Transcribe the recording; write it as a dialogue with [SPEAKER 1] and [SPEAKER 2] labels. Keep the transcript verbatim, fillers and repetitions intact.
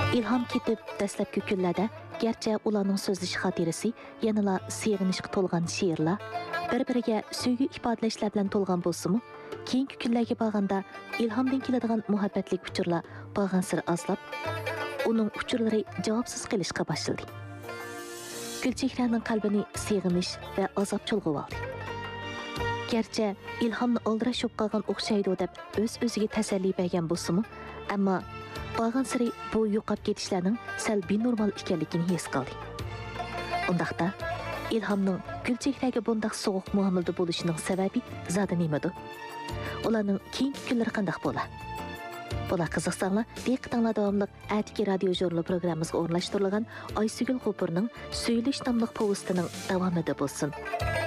[SPEAKER 1] İlham ketib dastlabki kunlarda garchi ularning so'zlash xotirasi yanala sevginishga to'lgan she'rlar, bir-biriga sevgi ifodalashlar bilan to'lgan bo'lsa-mu, keyingi kunlarga borganda ilhomdan keladigan muhabbatlik uchurlar borgan sir azlab, uning uchurlari javobsiz qilishga boshladi. Gulchehraning qalbini sevginish va azob chulg'ib oldi. Garchi ilhomni oldirashib qolgan o'xshaydi deb o'z-o'ziga tasalli bergan bo'lsa-mu, ammo Bağın sırı bu yo'qolib ketishlarning sal binormal ekanligini his qildi. Undaqda ilhomning Gulchehraga bundaq sovuq muomalada bo'lishining sababi zodi nimadi? Ularning keyingi kunlari qanday bo'lar? Bular qiziqsanglar, diqqatinglar davomli Atiki radio jurnal programmamizga o'rnashtirilgan Aysugul G'ofurning Söylesh nomli povestining davomida bo'lsin.